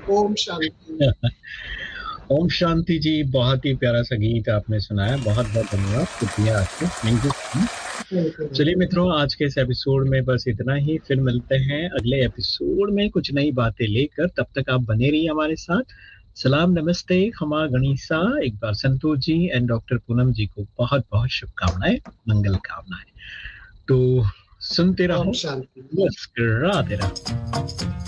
ओम शांति। ओम शांति जी, बहुत ही प्यारा सा गीत आपने सुनाया। बहुत बहुत धन्यवाद, शुक्रिया आपका, थैंक यू सो मच। चलिए मित्रों, आज के इस एपिसोड में बस इतना ही। फिर मिलते हैं अगले एपिसोड में कुछ नई बातें लेकर। तब तक आप बने रहिए हमारे साथ। सलाम, नमस्ते, खमा गणिसा। एक बार संतोष जी एंड डॉक्टर पूनम जी को बहुत बहुत शुभकामनाएं, मंगल कामनाएं। तो सुनते ओम रहो, शांति। मुस्कुराते रहो।